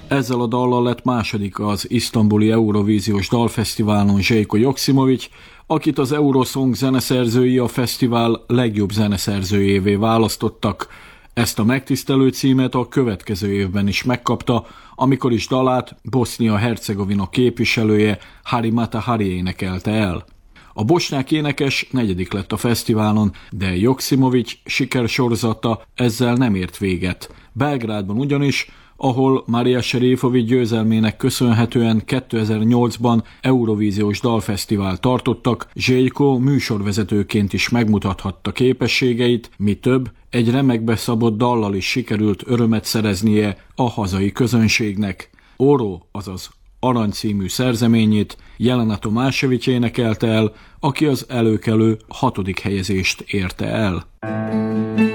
Ezzel a dallal lett második az isztambuli Eurovíziós Dalfesztiválon Željko Joksimović, akit az Eurosong zeneszerzői a fesztivál legjobb zeneszerzőjévé választottak. Ezt a megtisztelő címet a következő évben is megkapta, amikor is dalát Bosznia-Hercegovina képviselője Hari Matahari énekelte el. A bosnyák énekes negyedik lett a fesztiválon, de Joksimović sikersorozata ezzel nem ért véget. Belgrádban ugyanis, ahol Marija Šerifović győzelmének köszönhetően 2008-ban Eurovíziós Dalfesztivál tartottak, Željko műsorvezetőként is megmutathatta képességeit, mi több, egy remekbe szabott dallal is sikerült örömet szereznie a hazai közönségnek. Oro, azaz Arany című szerzeményét Jelena Tomášević énekelte el, aki az előkelő 6. helyezést érte el.